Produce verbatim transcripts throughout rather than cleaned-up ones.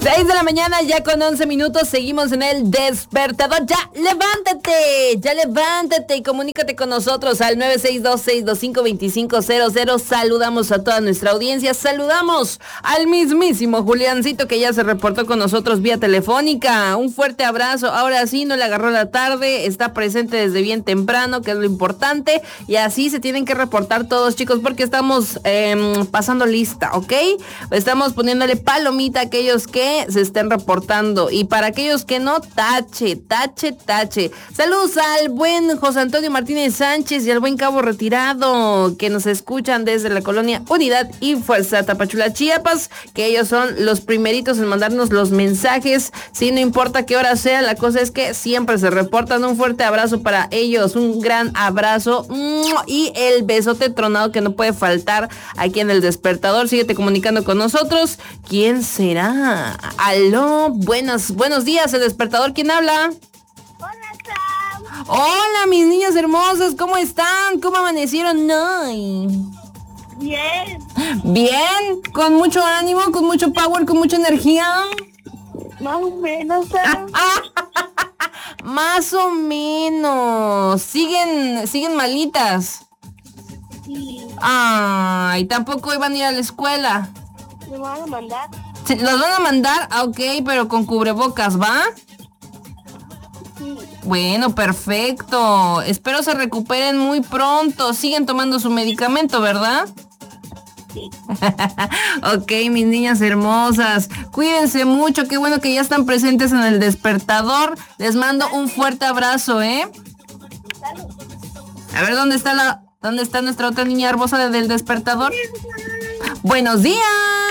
seis de la mañana, ya con once minutos, seguimos en el despertador. Ya, levántate, ya levántate y comunícate con nosotros al nueve seis dos, seis dos cinco, dos cinco cero cero. Saludamos a toda nuestra audiencia, saludamos al mismísimo Juliancito que ya se reportó con nosotros vía telefónica. Un fuerte abrazo, ahora sí, no le agarró la tarde, está presente desde bien temprano, que es lo importante, y así se tienen que reportar todos, chicos, porque estamos eh, pasando lista, ¿ok? Estamos poniéndole palomita a aquellos que se estén reportando, y para aquellos que no, tache, tache, tache. Saludos al buen José Antonio Martínez Sánchez y al buen Cabo Retirado, que nos escuchan desde la colonia Unidad y Fuerza Tapachula, Chiapas, que ellos son los primeritos en mandarnos los mensajes, sí, no importa qué hora sea, la cosa es que siempre se reportan. Un fuerte abrazo para ellos, un gran abrazo y el besote tronado que no puede faltar aquí en el despertador. Síguete comunicando con nosotros. ¿Quién será? Aló, buenas, buenos días, el despertador, ¿quién habla? Hola, Sam. Hola, mis niñas hermosas, ¿cómo están? ¿Cómo amanecieron hoy? Bien. Bien, con mucho ánimo, con mucho power, con mucha energía. Más o menos, Sam. Más o menos. Siguen, siguen malitas. Sí. Ay, tampoco iban a ir a la escuela. ¿Me van a mandar? Sí, ¿los van a mandar? Ah, ok, pero con cubrebocas, ¿va? Sí. Bueno, perfecto. Espero se recuperen muy pronto. Siguen tomando su medicamento, ¿verdad? Sí. Ok, mis niñas hermosas, cuídense mucho. Qué bueno que ya están presentes en el despertador. Les mando un fuerte abrazo, ¿eh? Salud. A ver, ¿dónde está la... ¿Dónde está nuestra otra niña hermosa del despertador? ¡Buenos días!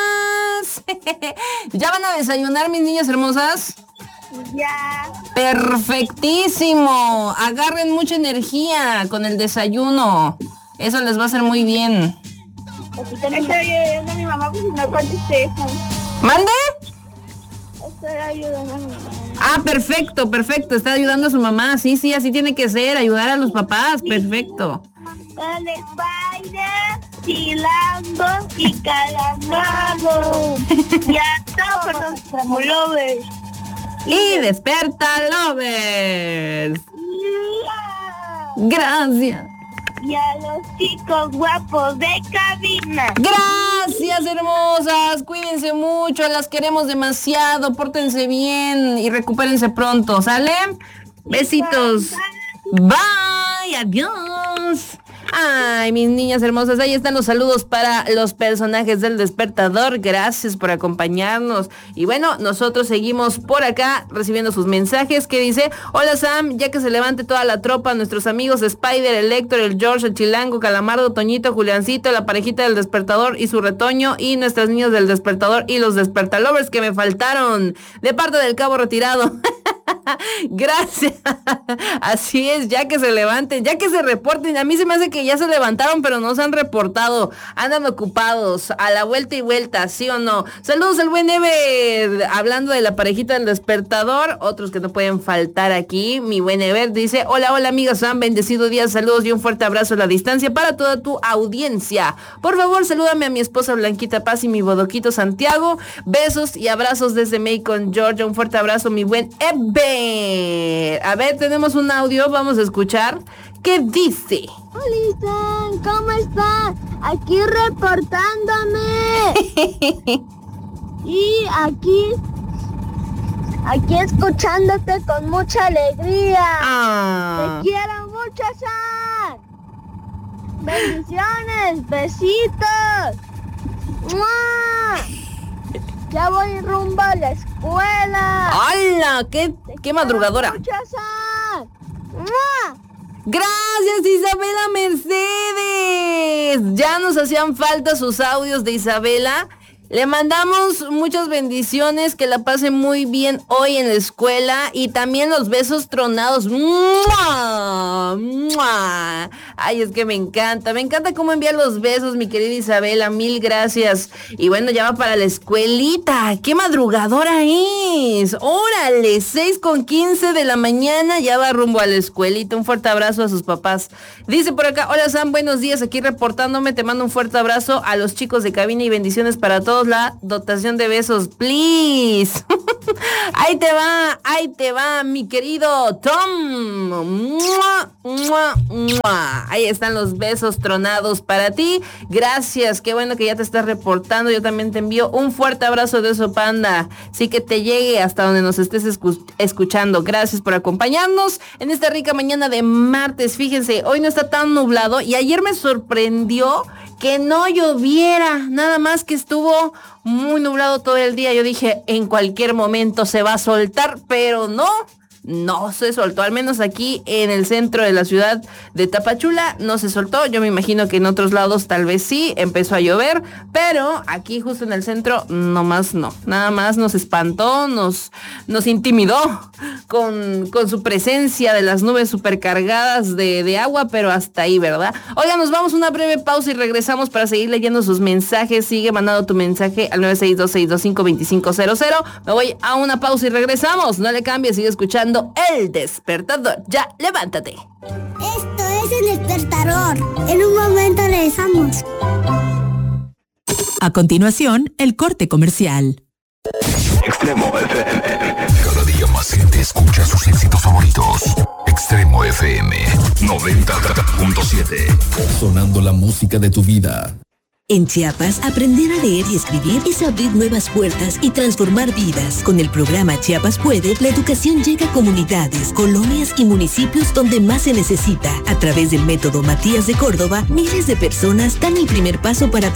¿Ya van a desayunar, mis niñas hermosas? Ya. ¡Perfectísimo! Agarren mucha energía con el desayuno. Eso les va a hacer muy bien. Estoy ayudando a mi mamá porque no contesté eso. ¿Mande? Estoy ayudando a mi mamá. Ah, perfecto, perfecto. Está ayudando a su mamá. Sí, sí, así tiene que ser. Ayudar a los papás. Perfecto. El Spider, Tilando y Calamaro. Ya está, perdón, como lo ves. Y despierta lovers. Gracias. Y a los chicos guapos de cabina. Gracias, hermosas. Cuídense mucho. Las queremos demasiado. Pórtense bien y recupérense pronto. ¿Sale? Besitos. Bye. Adiós. Ay, mis niñas hermosas, ahí están los saludos para los personajes del despertador. Gracias por acompañarnos. Y bueno, nosotros seguimos por acá recibiendo sus mensajes que dice: hola Sam, ya que se levante toda la tropa, nuestros amigos Spider, el Héctor, el George, el Chilango, Calamardo, Toñito, Juliancito, la parejita del despertador y su retoño, y nuestras niñas del despertador y los despertalovers que me faltaron, de parte del Cabo Retirado. Gracias. Así es, ya que se levanten, ya que se reporten. A mí se me hace que ya se levantaron, pero no se han reportado. Andan ocupados, a la vuelta y vuelta, ¿sí o no? Saludos al buen Ever, hablando de la parejita del despertador. Otros que no pueden faltar aquí. Mi buen Ever dice: hola, hola amigas, Sam, bendecido día, saludos y un fuerte abrazo a la distancia para toda tu audiencia. Por favor, salúdame a mi esposa Blanquita Paz y mi bodoquito Santiago. Besos y abrazos desde Macon, Georgia. Un fuerte abrazo, mi buen Ever. A ver, tenemos un audio, vamos a escuchar. ¿Qué dice? Hola, Sam, ¿cómo estás? Aquí reportándome. Y aquí, aquí escuchándote con mucha alegría. Ah. Te quiero mucho, Sam. Bendiciones, besitos. ¡Mua! Ya voy rumbo a la escuela. ¡Hala! ¡Qué, qué madrugadora! Mucho, Sam. ¡Mua! Gracias, Isabela Mercedes. Ya nos hacían falta sus audios de Isabela. Le mandamos muchas bendiciones, que la pase muy bien hoy en la escuela, y también los besos tronados. ¡Mua! ¡Mua! Ay, es que me encanta, me encanta cómo envía los besos, mi querida Isabela, mil gracias. Y bueno, ya va para la escuelita. ¡Qué madrugadora es! ¡Órale! seis con quince de la mañana, ya va rumbo a la escuelita. Un fuerte abrazo a sus papás. Dice por acá: hola Sam, buenos días, aquí reportándome, te mando un fuerte abrazo a los chicos de cabina y bendiciones para todos. todos la dotación de besos, please. Ahí te va, ahí te va, mi querido Tom. ¡Mua, mua, mua! Ahí están los besos tronados para ti. Gracias, qué bueno que ya te estás reportando. Yo también te envío un fuerte abrazo de Oso Panda. Sí, que te llegue hasta donde nos estés escu- escuchando. Gracias por acompañarnos en esta rica mañana de martes. Fíjense, hoy no está tan nublado y ayer me sorprendió que no lloviera, nada más que estuvo muy nublado todo el día. Yo dije, en cualquier momento se va a soltar, pero no, no se soltó, al menos aquí en el centro de la ciudad de Tapachula no se soltó. Yo me imagino que en otros lados tal vez sí, empezó a llover, pero aquí justo en el centro nomás no, nada más nos espantó, nos, nos intimidó con, con su presencia de las nubes supercargadas de, de agua, pero hasta ahí, ¿verdad? Oigan, nos vamos a una breve pausa y regresamos para seguir leyendo sus mensajes. Sigue mandando tu mensaje al nueve seis dos, seis dos cinco, dos cinco cero cero. Me voy a una pausa y regresamos. No le cambies, sigue escuchando El Despertador. Ya, levántate. Esto es El Despertador. En un momento regresamos. A continuación, el corte comercial. Extremo F M. Cada día más gente escucha sus éxitos favoritos. Extremo F M noventa punto siete. Sonando la música de tu vida. En Chiapas, aprender a leer y escribir es abrir nuevas puertas y transformar vidas. Con el programa Chiapas Puede, la educación llega a comunidades, colonias y municipios donde más se necesita. A través del método Matías de Córdoba, miles de personas dan el primer paso para